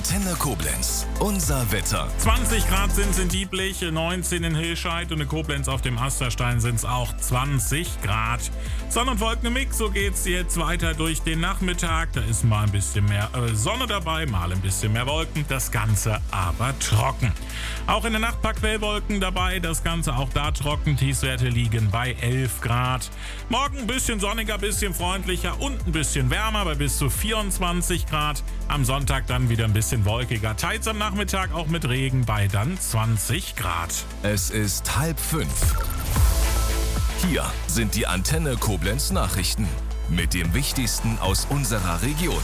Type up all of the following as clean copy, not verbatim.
Antenne Koblenz. Unser Wetter. 20 Grad sind es in Dieblich, 19 in Hilscheid und in Koblenz auf dem Asterstein sind es auch 20 Grad. Sonne und Wolken im Mix, so geht's jetzt weiter durch den Nachmittag. Da ist mal ein bisschen mehr Sonne dabei, mal ein bisschen mehr Wolken. Das Ganze aber trocken. Auch in der Nacht paar Quellwolken dabei, das Ganze auch da trocken. Tiefstwerte liegen bei 11 Grad. Morgen ein bisschen sonniger, bisschen freundlicher und ein bisschen wärmer bei bis zu 24 Grad. Am Sonntag dann wieder ein bisschen wolkiger. Teils am Nachmittag auch mit Regen bei dann 20 Grad. Es ist 4:30. Hier sind die Antenne Koblenz Nachrichten mit dem Wichtigsten aus unserer Region.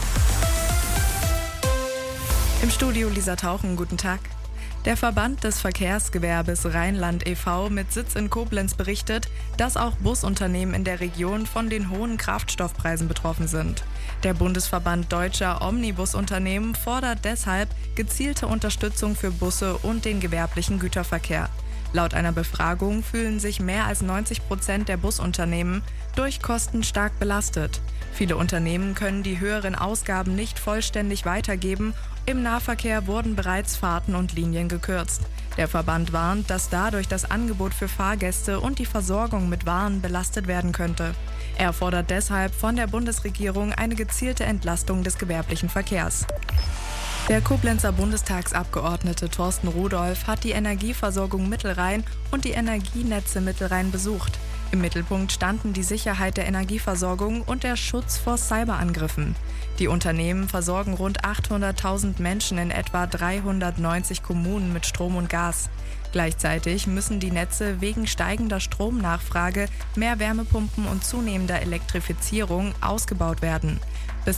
Im Studio Lisa Tauchen, guten Tag. Der Verband des Verkehrsgewerbes Rheinland e.V. mit Sitz in Koblenz berichtet, dass auch Busunternehmen in der Region von den hohen Kraftstoffpreisen betroffen sind. Der Bundesverband deutscher Omnibusunternehmen fordert deshalb gezielte Unterstützung für Busse und den gewerblichen Güterverkehr. Laut einer Befragung fühlen sich mehr als 90% der Busunternehmen durch Kosten stark belastet. Viele Unternehmen können die höheren Ausgaben nicht vollständig weitergeben. Im Nahverkehr wurden bereits Fahrten und Linien gekürzt. Der Verband warnt, dass dadurch das Angebot für Fahrgäste und die Versorgung mit Waren belastet werden könnte. Er fordert deshalb von der Bundesregierung eine gezielte Entlastung des gewerblichen Verkehrs. Der Koblenzer Bundestagsabgeordnete Thorsten Rudolph hat die Energieversorgung Mittelrhein und die Energienetze Mittelrhein besucht. Im Mittelpunkt standen die Sicherheit der Energieversorgung und der Schutz vor Cyberangriffen. Die Unternehmen versorgen rund 800.000 Menschen in etwa 390 Kommunen mit Strom und Gas. Gleichzeitig müssen die Netze wegen steigender Stromnachfrage, mehr Wärmepumpen und zunehmender Elektrifizierung ausgebaut werden. Bis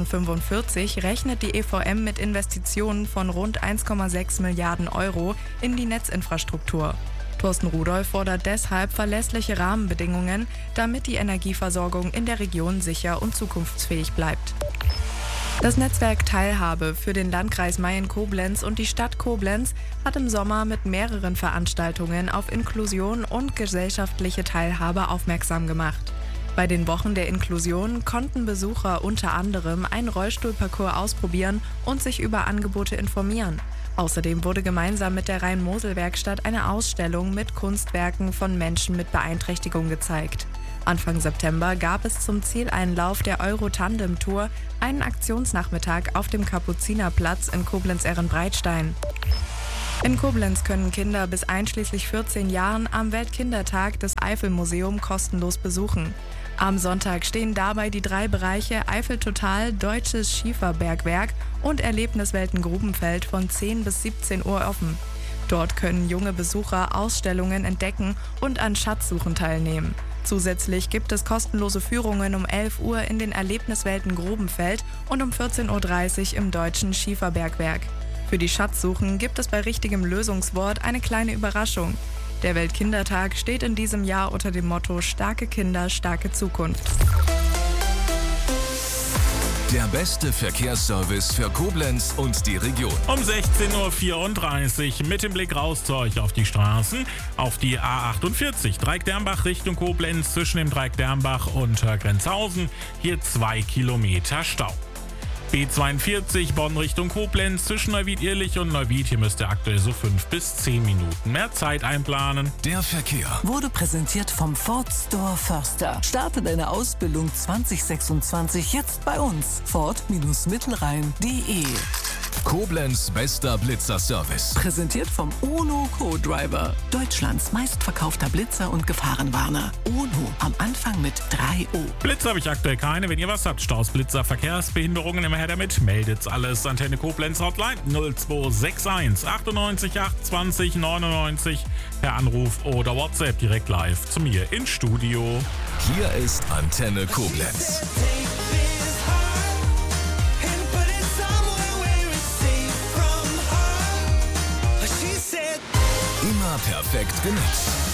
2045 rechnet die EVM mit Investitionen von rund 1,6 Milliarden Euro in die Netzinfrastruktur. Thorsten Rudolph fordert deshalb verlässliche Rahmenbedingungen, damit die Energieversorgung in der Region sicher und zukunftsfähig bleibt. Das Netzwerk Teilhabe für den Landkreis Mayen-Koblenz und die Stadt Koblenz hat im Sommer mit mehreren Veranstaltungen auf Inklusion und gesellschaftliche Teilhabe aufmerksam gemacht. Bei den Wochen der Inklusion konnten Besucher unter anderem einen Rollstuhlparcours ausprobieren und sich über Angebote informieren. Außerdem wurde gemeinsam mit der Rhein-Mosel-Werkstatt eine Ausstellung mit Kunstwerken von Menschen mit Beeinträchtigung gezeigt. Anfang September gab es zum Zieleinlauf der Euro-Tandem-Tour einen Aktionsnachmittag auf dem Kapuzinerplatz in Koblenz-Ehrenbreitstein. In Koblenz können Kinder bis einschließlich 14 Jahren am Weltkindertag das Eifelmuseum kostenlos besuchen. Am Sonntag stehen dabei die 3 Bereiche Eifel Total, Deutsches Schieferbergwerk und Erlebniswelten Grubenfeld von 10 bis 17 Uhr offen. Dort können junge Besucher Ausstellungen entdecken und an Schatzsuchen teilnehmen. Zusätzlich gibt es kostenlose Führungen um 11 Uhr in den Erlebniswelten Grubenfeld und um 14.30 Uhr im Deutschen Schieferbergwerk. Für die Schatzsuchen gibt es bei richtigem Lösungswort eine kleine Überraschung. Der Weltkindertag steht in diesem Jahr unter dem Motto Starke Kinder, starke Zukunft. Der beste Verkehrsservice für Koblenz und die Region. Um 16.34 Uhr mit dem Blick raus zu euch auf die Straßen. Auf die A48 Dreieck-Dernbach Richtung Koblenz zwischen dem Dreieck-Dernbach und Grenzhausen. Hier 2 Kilometer Stau. B42 Bonn Richtung Koblenz zwischen Neuwied-Irlich und Neuwied. Hier müsst ihr aktuell so 5 bis 10 Minuten mehr Zeit einplanen. Der Verkehr wurde präsentiert vom Ford Store Förster. Starte deine Ausbildung 2026 jetzt bei uns. Ford-Mittelrhein.de. Koblenz bester Blitzerservice. Präsentiert vom UNO Co-Driver. Deutschlands meistverkaufter Blitzer und Gefahrenwarner. UNO am Anfang mit 3O. Blitzer habe ich aktuell keine. Wenn ihr was habt, Staus, Blitzer, Verkehrsbehinderungen, immer her damit. Meldet's alles. Antenne Koblenz Hotline 0261 98 28 99 per Anruf oder WhatsApp direkt live zu mir ins Studio. Hier ist Antenne Koblenz. Immer perfekt genutzt.